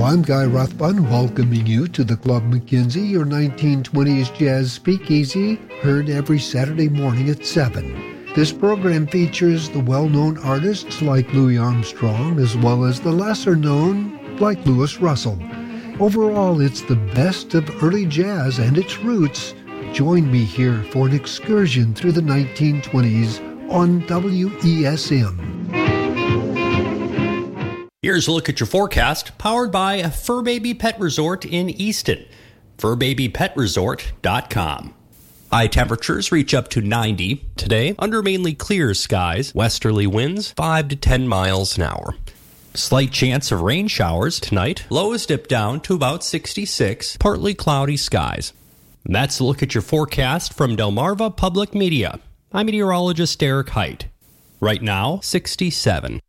I'm Guy Rothbun, welcoming you to the Club McKenzie, your 1920s jazz speakeasy, heard every Saturday morning at 7. This program features the well-known artists like Louis Armstrong, as well as the lesser-known like Louis Russell. Overall, it's the best of early jazz and its roots. Join me here for an excursion through the 1920s on WESM. Here's a look at your forecast, powered by Fur Baby Pet Resort in Easton. FurBabyPetResort.com. High temperatures reach up to 90 today, under mainly clear skies, westerly winds 5 to 10 miles an hour. Slight chance of rain showers tonight, lows dip down to about 66, partly cloudy skies. And that's a look at your forecast from Delmarva Public Media. I'm meteorologist Derek Height. Right now, 67.